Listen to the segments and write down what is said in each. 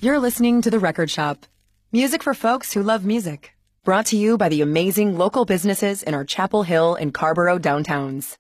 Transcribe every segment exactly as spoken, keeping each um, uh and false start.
You're listening to The Record Shop. Music for folks who love music. Brought to you by the amazing local businesses in our Chapel Hill and Carborough downtowns.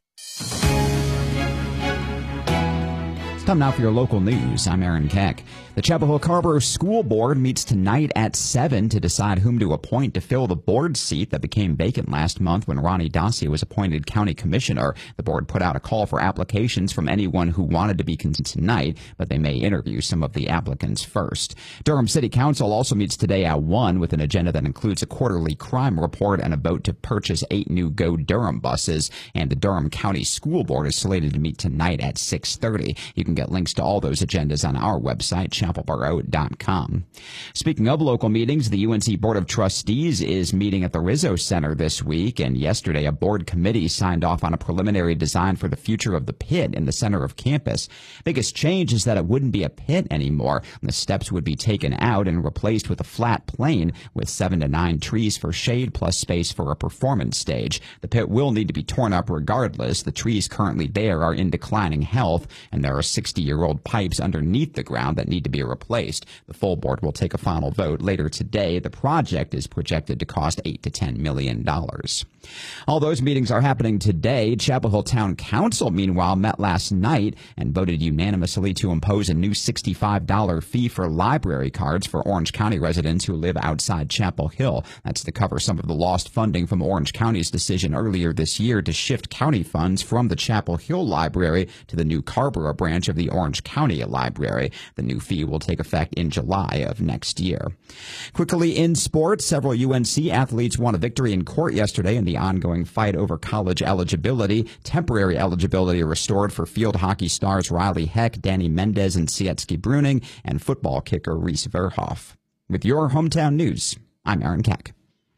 Time now for your local news. I'm Aaron Keck. The Chapel Hill Carborough School Board meets tonight at seven to decide whom to appoint to fill the board seat that became vacant last month when Ronnie Dossi was appointed county commissioner. The board put out a call for applications from anyone who wanted to be considered tonight, but they may interview some of the applicants first. Durham City Council also meets today at one with an agenda that includes a quarterly crime report and a vote to purchase eight new Go Durham buses. And the Durham County School Board is slated to meet tonight at six thirty. You can get links to all those agendas on our website, chapel borough dot com. Speaking of local meetings, the U N C Board of Trustees is meeting at the Rizzo Center this week, and yesterday a board committee signed off on a preliminary design for the future of the pit in the center of campus. Biggest change is that it wouldn't be a pit anymore. The steps would be taken out and replaced with a flat plain with seven to nine trees for shade plus space for a performance stage. The pit will need to be torn up regardless. The trees currently there are in declining health, and there are sixty-year-old pipes underneath the ground that need to be replaced. The full board will take a final vote later today. The project is projected to cost eight to ten million dollars. All those meetings are happening today. Chapel Hill Town Council, meanwhile, met last night and voted unanimously to impose a new sixty-five dollars fee for library cards for Orange County residents who live outside Chapel Hill. That's to cover some of the lost funding from Orange County's decision earlier this year to shift county funds from the Chapel Hill Library to the new Carborough branch of the Orange County Library. The new fee will take effect in July of next year. Quickly in sports, several U N C athletes won a victory in court yesterday in the ongoing fight over college eligibility. Temporary eligibility restored for field hockey stars Riley Heck, Danny Mendez, and Sietsky Bruning, and football kicker Reese Verhoff. With your hometown news, I'm Aaron Keck.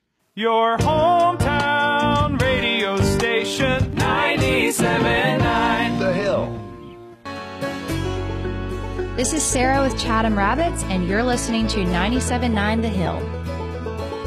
Your hometown radio station, ninety-seven point nine The Hill. This is Sarah with Chatham Rabbits, and you're listening to ninety-seven point nine The Hill.